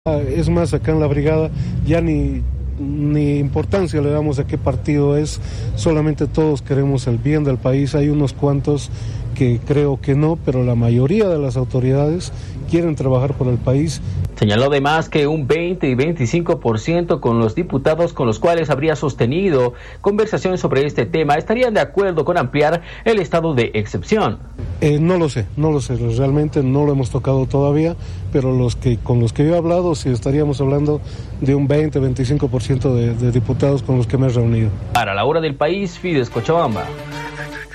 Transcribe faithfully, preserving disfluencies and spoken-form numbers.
Es más, acá en la brigada ya ni, ni importancia le damos a qué partido es, solamente todos queremos el bien del país. Hay unos cuantos que creo que no, pero la mayoría de las autoridades quieren trabajar por el país. Señaló además que un veinte y veinticinco por ciento con los diputados con los cuales habría sostenido conversaciones sobre este tema estarían de acuerdo con ampliar el estado de excepción. Eh, no lo sé, no lo sé, realmente no lo hemos tocado todavía, pero los que con los que yo he hablado, sí estaríamos hablando de un veinte a veinticinco por ciento de, de diputados con los que me he reunido. Para La Hora del País, Fides Cochabamba.